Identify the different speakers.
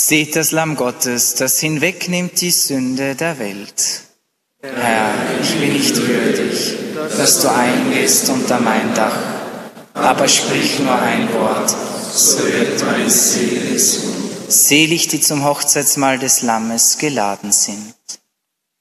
Speaker 1: Seht das Lamm Gottes, das hinwegnimmt die Sünde der Welt. Herr, ich bin nicht würdig, dass du eingehst unter mein Dach, aber sprich nur ein Wort, so wird meine Seele gesund. Selig, die zum Hochzeitsmahl des Lammes geladen sind.